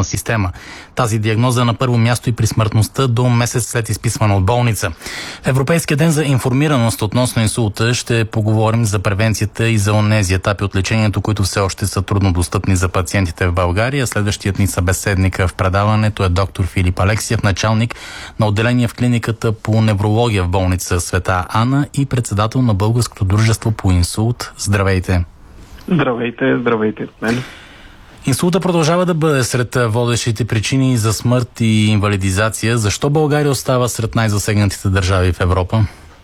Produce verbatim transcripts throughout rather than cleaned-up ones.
дихателна система. Тази диагноза е на първо място и при смъртността до месец след изписване от болница. В Европейския ден за информираност относно инсулта ще поговорим за превенцията и за онези етапи от лечението, които все още са трудно достъпни за пациентите в България. Следващият ни събеседник в предаването е доктор Филип Алексиев, началник на отделение в клиниката по неврология в болница Света Ана и председател на Българското дружество по инсулт. Здравейте! Здравейте, здравейте. Инсулта продължава да бъде сред водещите причини за смърт и инвалидизация. Защо България остава сред най-засегнатите държави в Европа?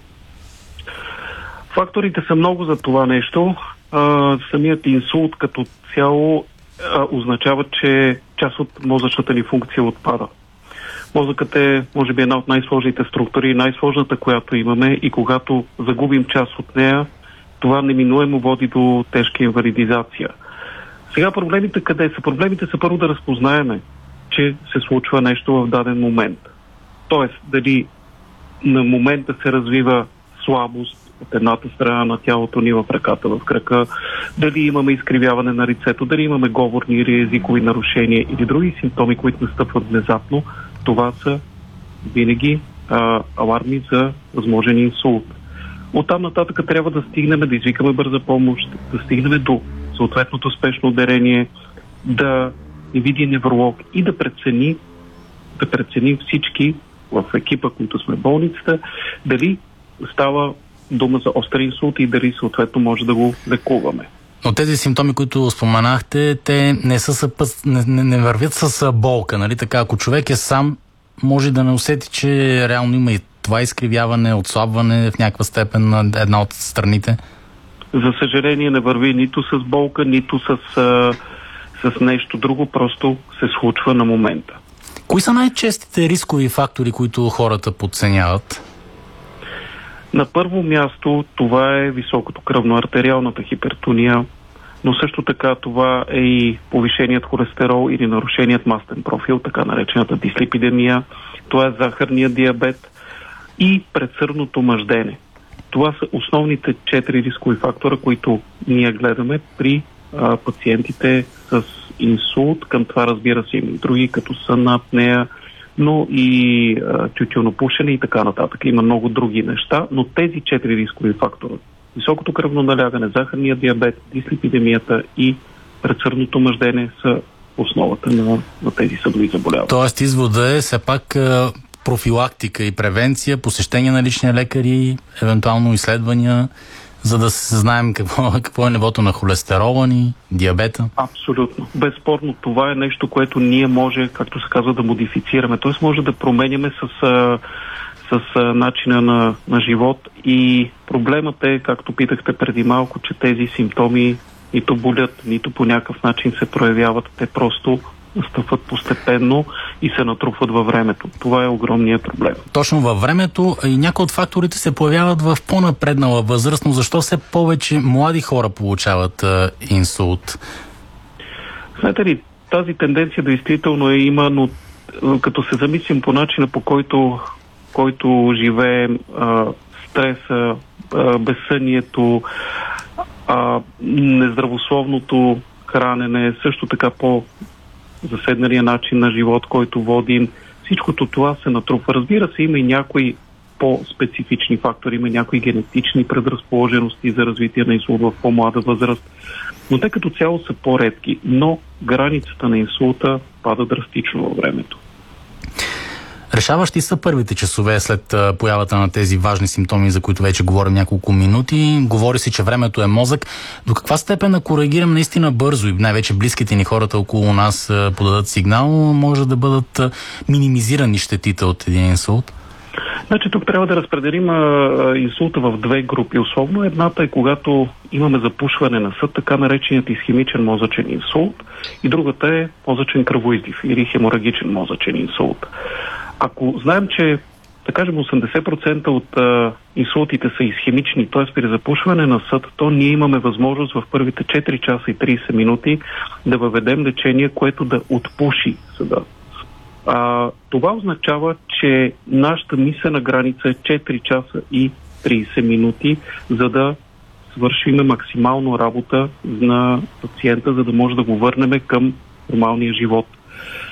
Факторите са много за това нещо. А, самият инсулт като цяло а, означава, че част от мозъчната ни функция отпада. Мозъкът е, може би, една от най-сложните структури, най-сложната, която имаме, и когато загубим част от нея, това неминуемо води до тежка инвалидизация. Сега проблемите къде са? Проблемите са първо да разпознаеме, че се случва нещо в даден момент. Тоест, дали на момента се развива слабост от едната страна на тялото ни в ръката, в крака, дали имаме изкривяване на лицето, дали имаме говорни или езикови нарушения или други симптоми, които настъпват внезапно, това са винаги а, аларми за възможен инсулт. Оттам нататък трябва да стигнем, да извикаме бърза помощ, да стигнем до съответното спешно отделение, да види невролог и да прецени, да прецени всички в екипа, които сме в болницата, дали става дума за остър инсулт и дали съответно може да го лекуваме. Но тези симптоми, които споменахте, те не, са съпът, не, не, не вървят с болка, нали така? Ако човек е сам, може да не усети, че реално има и това изкривяване, отслабване в някаква степен на една от страните? За съжаление не върви нито с болка, нито с, а, с нещо друго, просто се случва на момента. Кои са най-честите рискови фактори, които хората подценяват? На първо място това е високото кръвно-артериалната хипертония, но също така това е и повишеният холестерол или нарушеният мастен профил, така наречената дислипидемия, това е захарният диабет и предсърдното мъждене. Това са основните четири рискови фактора, които ние гледаме при а, пациентите с инсулт. Към това, разбира се, има и други, като сън, апнея, но и а, тютюнопушене и така нататък. Има много други неща, но тези четири рискови фактора, високото кръвно налягане, захарния диабет, дислипидемията и предсърдното мъждене, са основата на, на тези съдови заболявания. Тоест извода е все пак профилактика и превенция, посещение на личния лекар и евентуално изследвания, за да знаем какво, какво е нивото на холестерола ни, диабета? Абсолютно. Безспорно това е нещо, което ние може, както се казва, да модифицираме. Тоест може да променяме с, с, с начина на, на живот, и проблемът е, както питахте преди малко, че тези симптоми нито болят, нито по някакъв начин се проявяват. Те просто настъпват постепенно и се натрупват във времето. Това е огромният проблем. Точно във времето, и някои от факторите се появяват в по-напреднала възраст, но защо все повече млади хора получават а, инсулт? Знаете ли, тази тенденция действително е има, но като се замислим по начина, по който, който живеем, а, стреса, а, безсънието, а, нездравословното хранене, също така по заседналия начин на живот, който водим, всичкото това се натрупва. Разбира се, има и някои по-специфични фактори, има някои генетични предразположености за развитие на инсулт в по-млада възраст, но те като цяло са по-редки, но границата на инсулта пада драстично във времето. Решаващи са първите часове след появата на тези важни симптоми, за които вече говорим няколко минути. Говори си, че времето е мозък. До каква степен, ако реагирам наистина бързо и най-вече близките ни, хората около нас подадат сигнал, може да бъдат минимизирани щетите от един инсулт? Значи тук трябва да разпределим а, инсулта в две групи. Условно едната е когато имаме запушване на съд, така нареченият исхемичен мозъчен инсулт, и другата е мозъчен кръвоизлив или хеморагичен мозъчен инсулт. Ако знаем, че да кажем осемдесет процента от а, инсултите са исхемични, т.е. при запушване на съд, то ние имаме възможност в първите четири часа и тридесет минути да въведем лечение, което да отпуши съда. А, това означава, че нашата мислена граница е четири часа и тридесет минути, за да свършим максимално работа на пациента, за да може да го върнем към нормалния живот.